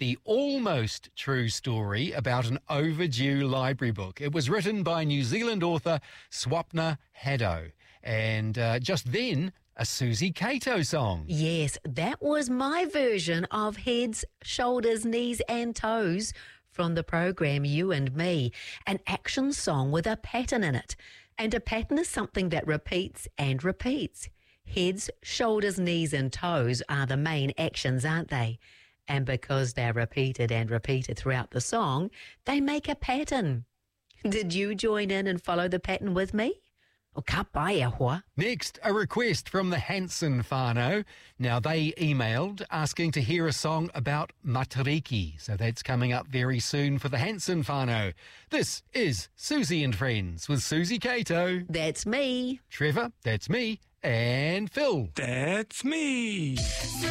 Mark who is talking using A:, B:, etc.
A: the almost true story about an overdue library book. It was written by New Zealand author Swapna Haddo. And just then, a Susie Cato song.
B: Yes, that was my version of Heads, Shoulders, Knees and Toes from the program You and Me, an action song with a pattern in it. And a pattern is something that repeats and repeats. Heads, shoulders, knees and toes are the main actions, aren't they? And because they're repeated and repeated throughout the song, they make a pattern. Did you join in and follow the pattern with me? O ka pai e hoa.
A: Next, a request from the Hanson whānau. Now, they emailed asking to hear a song about Matariki. So that's coming up very soon for the Hanson whānau. This is Susie and Friends with Susie Cato.
B: That's me.
A: Trevor, that's me. And Phil.
C: That's me.